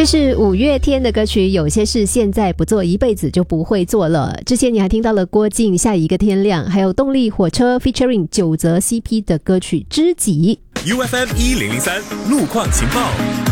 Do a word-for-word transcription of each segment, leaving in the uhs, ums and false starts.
这是五月天的歌曲，有些事现在不做，一辈子就不会做了。之前你还听到了郭靖下一个天亮，还有动力火车 featuring 九泽 C P 的歌曲知己。 U F M 一零零三路况情报，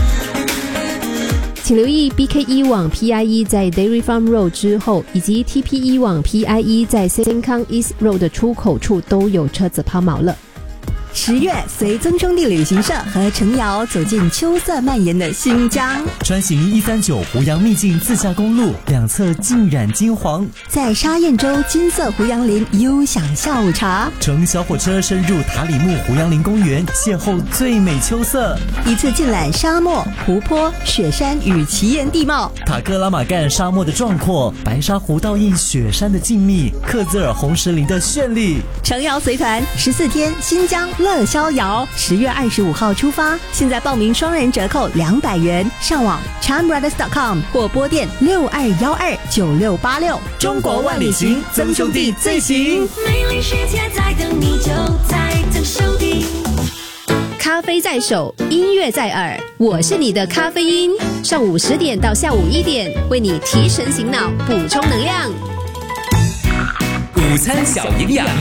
请留意 B K 一 网 P I E 在 Dairy Farm Road 之后，以及 T P 一 网 P I E 在 Sengkang East Road 的出口处都有车子抛锚了。 十月，随曾兄弟旅行社和程瑶走进秋色蔓延的新疆， 穿行一三九湖阳秘境自驾公路，两侧浸染金黄， 在沙堰洲金色胡杨林悠享下午茶， 乘小火车深入塔里木胡杨林公园，邂逅最美秋色， 一次尽览沙漠、湖泊、雪山与奇岩地貌， 塔克拉玛干沙漠的壮阔，白沙湖倒映雪山的静谧，克孜尔红石林的绚丽。 程瑶随团十四天新疆乐逍遥，十月二十五号出发，现在报名双人折扣两百元，上网 charmbrothers dot com 或拨电六二一二九六八六。 中国万里行，曾兄弟最行。 美丽世界在等你，就在曾兄弟。 咖啡在手，音乐在耳，我是你的咖啡因。上午十点到下午一点，为你提神醒脑，补充能量。 午餐小营养。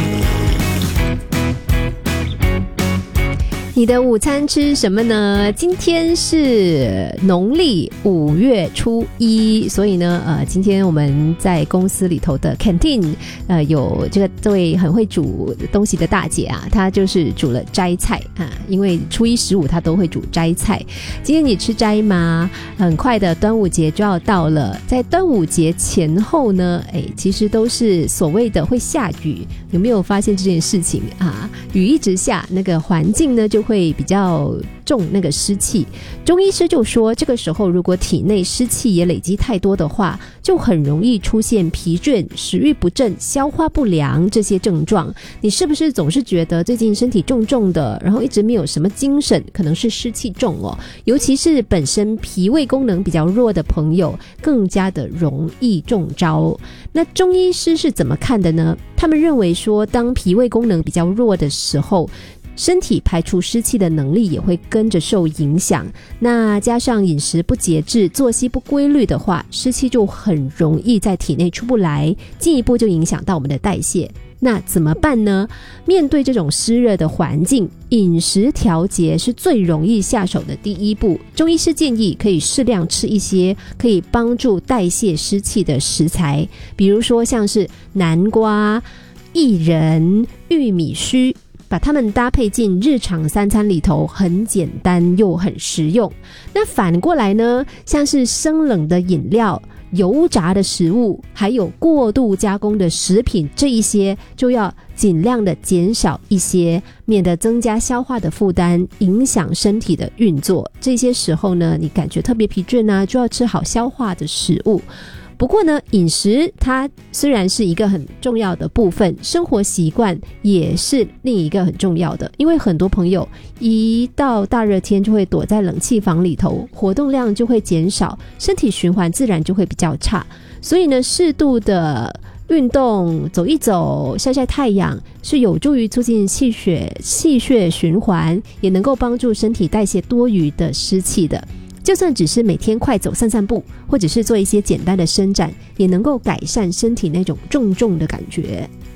你的午餐吃什么呢？今天是农历五月初一，所以呢，呃，今天我们在公司里头的 canteen， 呃，有这个这位很会煮东西的大姐啊，她就是煮了斋菜啊，因为初一十五她都会煮斋菜。今天你吃斋吗？很快的端午节就要到了，在端午节前后呢，哎，其实都是所谓的会下雨，有没有发现这件事情啊？雨一直下，那个环境呢就会比较重那个湿气。中医师就说，这个时候如果体内湿气也累积太多的话，就很容易出现疲倦、食欲不振、消化不良这些症状。你是不是总是觉得最近身体重重的，然后一直没有什么精神？可能是湿气重哦，尤其是本身脾胃功能比较弱的朋友，更加的容易中招。那中医师是怎么看的呢？他们认为说，当脾胃功能比较弱的时候，身体排除湿气的能力也会跟着受影响，那加上饮食不节制、作息不规律的话，湿气就很容易在体内出不来，进一步就影响到我们的代谢。那怎么办呢？面对这种湿热的环境，饮食调节是最容易下手的第一步。中医师建议可以适量吃一些可以帮助代谢湿气的食材，比如说像是南瓜、薏仁、玉米须，把它们搭配进日常三餐里头，很简单又很实用。那反过来呢，像是生冷的饮料、油炸的食物，还有过度加工的食品，这一些就要尽量的减少一些，免得增加消化的负担，影响身体的运作。这些时候呢，你感觉特别疲倦啊，就要吃好消化的食物。不过呢，饮食它虽然是一个很重要的部分，生活习惯也是另一个很重要的。因为很多朋友一到大热天就会躲在冷气房里头，活动量就会减少，身体循环自然就会比较差。所以呢，适度的运动，走一走，晒晒太阳，是有助于促进气血气血循环，也能够帮助身体代谢多余的湿气的。就算只是每天快走散散步，或者是做一些简单的伸展，也能够改善身体那种重重的感觉。